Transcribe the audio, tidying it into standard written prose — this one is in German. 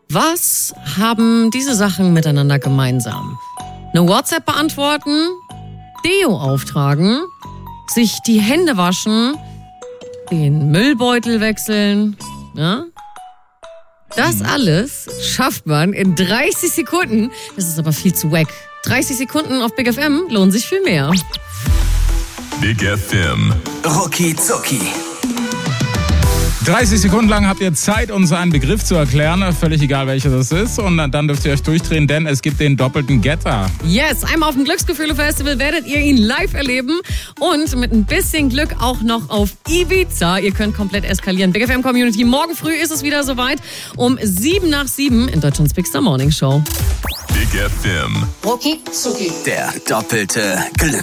Was haben diese Sachen miteinander gemeinsam? Eine WhatsApp beantworten, Deo auftragen, sich die Hände waschen, den Müllbeutel wechseln, ja? Das alles schafft man in 30 Sekunden. Das ist aber viel zu wack. 30 Sekunden auf Big FM lohnen sich viel mehr. Big FM. Rucki Zucki. 30 Sekunden lang habt ihr Zeit, uns einen Begriff zu erklären, völlig egal welcher das ist. Und dann dürft ihr euch durchdrehen, denn es gibt den doppelten Getter. Yes, einmal auf dem Glücksgefühle-Festival werdet ihr ihn live erleben und mit ein bisschen Glück auch noch auf Ibiza. Ihr könnt komplett eskalieren. Big FM Community, morgen früh ist es wieder soweit um 7:07 in Deutschlands Big Star Morning Show. Big FM. Rucki Zucki. Der doppelte Glück.